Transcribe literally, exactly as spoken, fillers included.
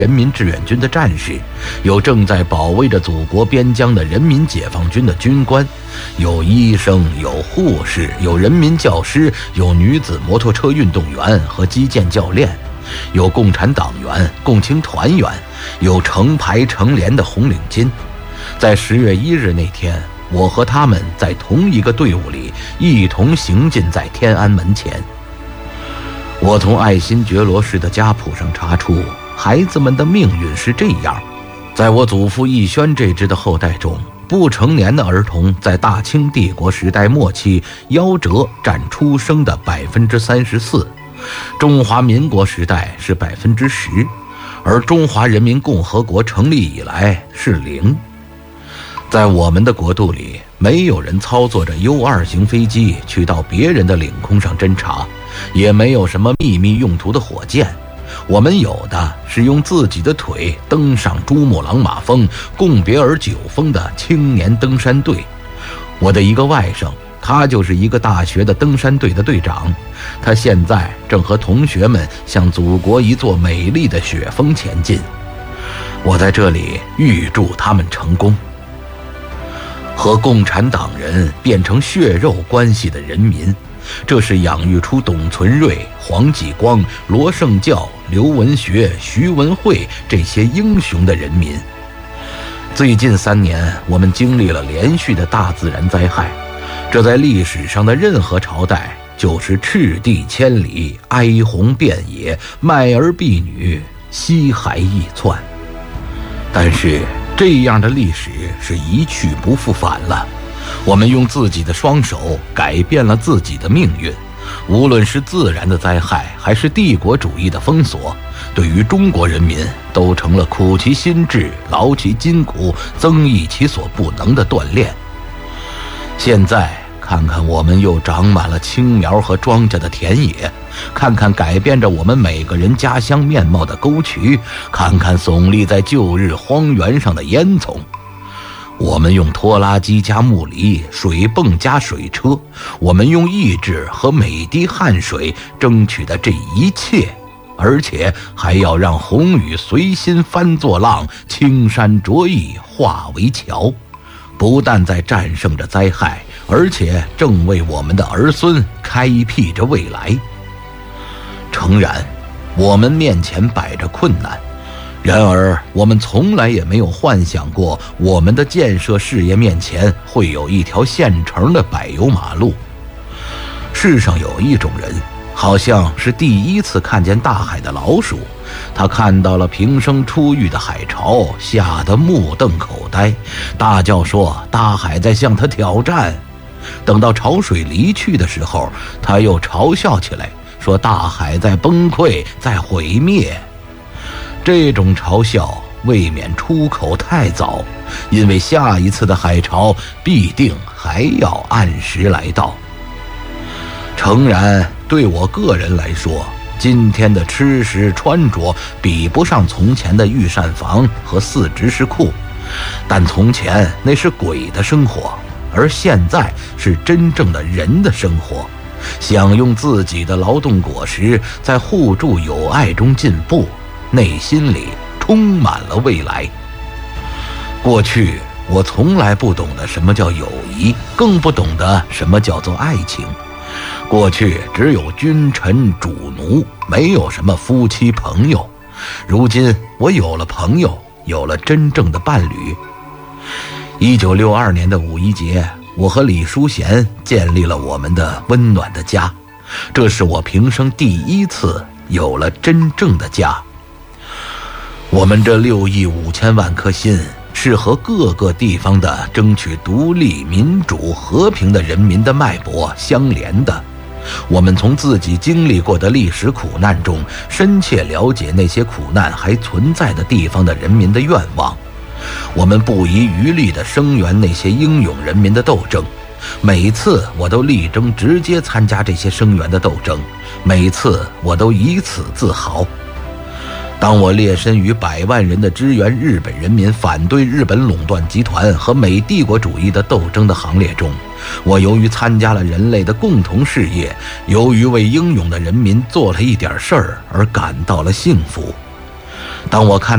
人民志愿军的战士，有正在保卫着祖国边疆的人民解放军的军官，有医生，有护士，有人民教师，有女子摩托车运动员和击剑教练，有共产党员、共青团员，有成排成连的红领巾。在十月一日那天，我和他们在同一个队伍里，一同行进在天安门前。我从爱新觉罗氏的家谱上查出，孩子们的命运是这样：在我祖父奕轩这支的后代中，不成年的儿童在大清帝国时代末期夭折占出生的百分之三十四，中华民国时代是百分之十，而中华人民共和国成立以来是零。在我们的国度里，没有人操作着 U 二型飞机去到别人的领空上侦察，也没有什么秘密用途的火箭。我们有的是用自己的腿登上珠穆朗玛峰、贡别尔九峰的青年登山队。我的一个外甥，他就是一个大学的登山队的队长，他现在正和同学们向祖国一座美丽的雪峰前进。我在这里预祝他们成功。和共产党人变成血肉关系的人民，这是养育出董存瑞、黄继光、罗胜教、刘文学、徐文慧这些英雄的人民。最近三年，我们经历了连续的大自然灾害，这在历史上的任何朝代就是赤地千里、哀鸿遍野、卖儿婢女、西海易窜。但是这样的历史是一去不复返了，我们用自己的双手改变了自己的命运。无论是自然的灾害还是帝国主义的封锁，对于中国人民都成了苦其心志、劳其筋骨、增益其所不能的锻炼。现在看看我们又长满了青苗和庄稼的田野，看看改变着我们每个人家乡面貌的沟渠，看看耸立在旧日荒原上的烟囱。我们用拖拉机加木犁，水泵加水车，我们用意志和每滴汗水争取的这一切，而且还要让红雨随心翻作浪，青山着意化为桥。不但在战胜着灾害，而且正为我们的儿孙开辟着未来。诚然，我们面前摆着困难，然而我们从来也没有幻想过，我们的建设事业面前会有一条现成的柏油马路。世上有一种人，好像是第一次看见大海的老鼠，他看到了平生初遇的海潮，吓得目瞪口呆，大叫说大海在向他挑战。等到潮水离去的时候，他又嘲笑起来，说大海在崩溃，在毁灭。这种嘲笑未免出口太早，因为下一次的海潮必定还要按时来到。诚然，对我个人来说，今天的吃食穿着比不上从前的御膳房和四执事库，但从前那是鬼的生活，而现在是真正的人的生活，享用自己的劳动果实，在互助友爱中进步，内心里充满了未来。过去我从来不懂得什么叫友谊，更不懂得什么叫做爱情。过去只有君臣主奴，没有什么夫妻朋友。如今我有了朋友，有了真正的伴侣。一九六二年的五一节，我和李淑贤建立了我们的温暖的家，这是我平生第一次有了真正的家。我们这六亿五千万颗心，是和各个地方的争取独立、民主、和平的人民的脉搏相连的。我们从自己经历过的历史苦难中，深切了解那些苦难还存在的地方的人民的愿望。我们不遗余力地声援那些英勇人民的斗争，每次我都力争直接参加这些声援的斗争，每次我都以此自豪。当我列身于百万人的支援日本人民反对日本垄断集团和美帝国主义的斗争的行列中，我由于参加了人类的共同事业，由于为英勇的人民做了一点事儿而感到了幸福。 当我看